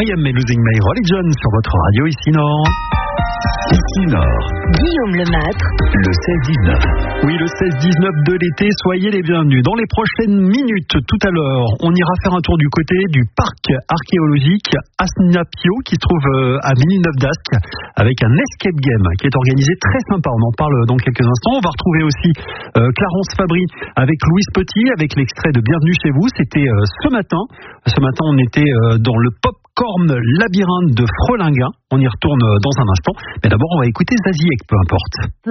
I Am Losing My Religion sur votre radio ici Nord. Ici Nord. Guillaume Lemaitre. Le 16-19. Oui, le 16-19 de l'été, soyez les bienvenus. Dans les prochaines minutes, tout à l'heure, on ira faire un tour du côté du parc archéologique Asnapio qui se trouve à Villeneuve-d'Ascq avec un escape game qui est organisé très sympa. On en parle dans quelques instants. On va retrouver aussi Clarence Fabry avec Louise Petit avec l'extrait de Bienvenue chez vous. C'était ce matin. Ce matin, on était dans le Popcorn Labyrinthe de Frelinguin. On y retourne dans un instant. Mais d'abord, on va écouter Zazie, peu importe.